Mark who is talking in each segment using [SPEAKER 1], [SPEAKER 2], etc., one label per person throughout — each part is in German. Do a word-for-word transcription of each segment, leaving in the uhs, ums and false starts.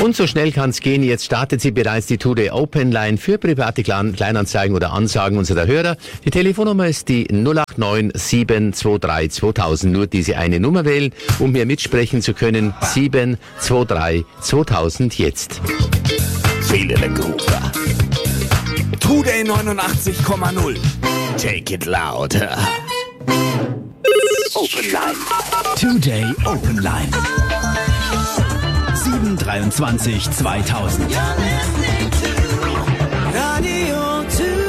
[SPEAKER 1] Und so schnell kann es gehen. Jetzt startet sie bereits die Today Open Line für private Kleinanzeigen oder Ansagen unserer Hörer. Die Telefonnummer ist die null acht neun sieben zwei drei zweitausend. Nur diese eine Nummer wählen, um mir mitsprechen zu können. sieben zwei drei zweitausend jetzt.
[SPEAKER 2] Feel the groove. Today neunundachtzig Komma null. Take it louder. Open Line. Today Open Line. sieben dreiundzwanzig zweitausend.
[SPEAKER 1] Radio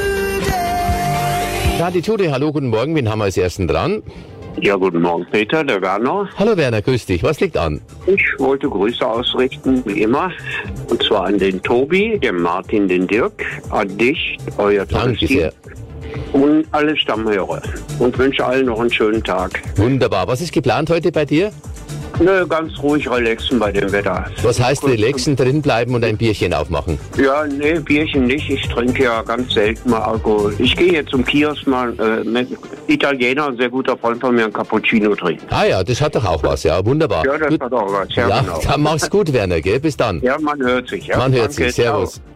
[SPEAKER 1] Today. Radio Today, hallo, guten Morgen. Wen haben wir als Ersten dran?
[SPEAKER 3] Ja, guten Morgen, Peter, der Werner.
[SPEAKER 1] Hallo Werner, grüß dich. Was liegt an?
[SPEAKER 3] Ich wollte Grüße ausrichten, wie immer. Und zwar an den Tobi, den Martin, den Dirk, an dich, euer tolles
[SPEAKER 1] Danke sehr.
[SPEAKER 3] Und alle Stammhörer. Und wünsche allen noch einen schönen Tag.
[SPEAKER 1] Wunderbar. Was ist geplant heute bei dir?
[SPEAKER 3] Nö, ganz ruhig relaxen bei dem Wetter.
[SPEAKER 1] Was heißt relaxen, drin bleiben und ein Bierchen aufmachen?
[SPEAKER 3] Ja, nee, Bierchen nicht. Ich trinke ja ganz selten mal Alkohol. Ich gehe jetzt zum Kiosk mal äh, mit Italiener, ein sehr guter Freund von mir, ein Cappuccino trinken.
[SPEAKER 1] Ah ja, das hat doch auch was, ja, wunderbar.
[SPEAKER 3] Ja, das
[SPEAKER 1] gut.
[SPEAKER 3] hat auch was, ja,
[SPEAKER 1] ja
[SPEAKER 3] genau.
[SPEAKER 1] Dann mach's gut, Werner, gell? Bis dann.
[SPEAKER 3] Ja, man hört sich. Ja.
[SPEAKER 1] Man hört
[SPEAKER 3] Danke,
[SPEAKER 1] sich, servus.
[SPEAKER 3] ciao.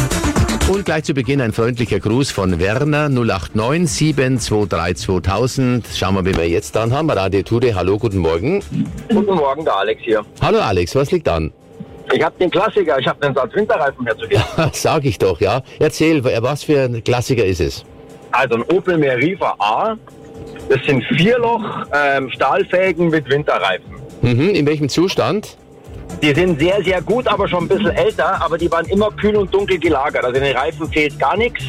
[SPEAKER 1] Und gleich zu Beginn ein freundlicher Gruß von Werner, null acht neun sieben zwei drei zweitausend. Schauen wir, wie wir jetzt dran haben. Radio Today, hallo, guten Morgen.
[SPEAKER 4] Guten Morgen, der Alex hier.
[SPEAKER 1] Hallo Alex, was liegt an?
[SPEAKER 4] Ich habe den Klassiker, ich habe den Satz Winterreifen herzugeben.
[SPEAKER 1] Sag ich doch, ja. Erzähl, was für ein Klassiker ist es?
[SPEAKER 4] Also ein Opel Meriva A, das sind Vierloch ähm, Stahlfelgen mit Winterreifen.
[SPEAKER 1] Mhm, in welchem Zustand?
[SPEAKER 4] Die sind sehr, sehr gut, aber schon ein bisschen älter, aber die waren immer kühl und dunkel gelagert. Also in den Reifen fehlt gar nichts.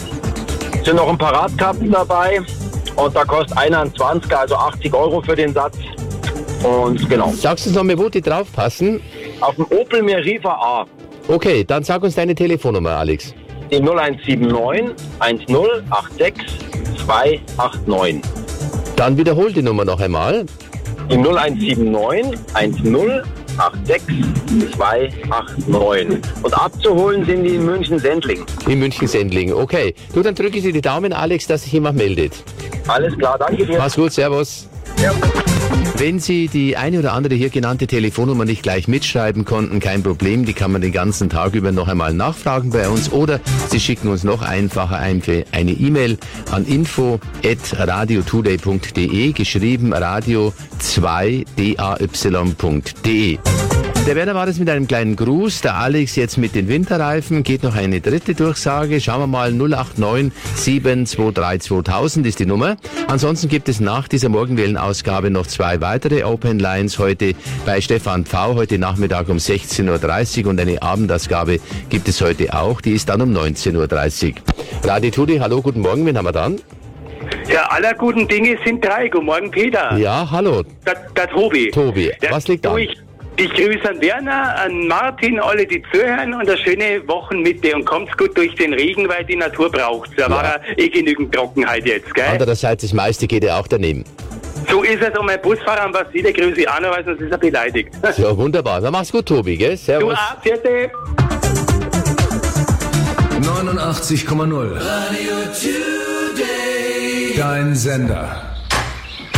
[SPEAKER 4] Sind noch ein paar Radkappen dabei und da kostet einer ein zwanziger, also achtzig Euro für den Satz. Und genau.
[SPEAKER 1] Sagst du noch mal, wo die drauf passen?
[SPEAKER 4] Auf dem Opel Meriva A.
[SPEAKER 1] Okay, dann sag uns deine Telefonnummer, Alex.
[SPEAKER 4] Die null eins sieben neun eins null acht sechs zwei acht neun.
[SPEAKER 1] Dann wiederhol die Nummer noch einmal.
[SPEAKER 4] Die null eins sieben neun eins null acht sechs zwei acht neun. Und abzuholen sind die in München-Sendling.
[SPEAKER 1] In München-Sendling, okay. Du, dann drücke ich dir die Daumen, Alex, dass sich jemand meldet.
[SPEAKER 4] Alles klar, danke dir.
[SPEAKER 1] Mach's gut, servus.
[SPEAKER 4] Ja.
[SPEAKER 1] Wenn Sie die eine oder andere hier genannte Telefonnummer nicht gleich mitschreiben konnten, kein Problem, die kann man den ganzen Tag über noch einmal nachfragen bei uns oder Sie schicken uns noch einfacher eine E-Mail an info at radiotoday punkt de, geschrieben radio zwei day punkt de. Der Werner war das mit einem kleinen Gruß, der Alex jetzt mit den Winterreifen, geht noch eine dritte Durchsage, schauen wir mal, null acht neun sieben zwei drei zweitausend ist die Nummer. Ansonsten gibt es nach dieser Morgenwellen-Ausgabe noch zwei weitere Open Lines, heute bei Stefan Pfau, heute Nachmittag um sechzehn Uhr dreißig und eine Abendausgabe gibt es heute auch, die ist dann um neunzehn Uhr dreißig. Radio Today, hallo, guten Morgen, wen haben wir dann?
[SPEAKER 5] Ja, aller guten Dinge sind drei. Guten Morgen, Peter.
[SPEAKER 1] Ja, hallo.
[SPEAKER 5] Der, der Tobi.
[SPEAKER 1] Tobi,
[SPEAKER 5] der,
[SPEAKER 1] was liegt an?
[SPEAKER 5] Ich, ich grüße an Werner, an Martin, alle die zuhören und eine schöne Wochenmitte und kommt's gut durch den Regen, weil die Natur braucht. Da ja. war ja eh genügend Trockenheit jetzt, gell?
[SPEAKER 1] Andererseits, das meiste geht ja auch daneben.
[SPEAKER 5] So ist es, und mein Busfahrer am Basile grüße ich auch noch, weil sonst ist er beleidigt.
[SPEAKER 1] Ja, wunderbar. Dann mach's gut, Tobi, gell? Servus.
[SPEAKER 5] Du auch, vierte.
[SPEAKER 2] neunundachtzig Komma null. Radio Today. Dein Sender.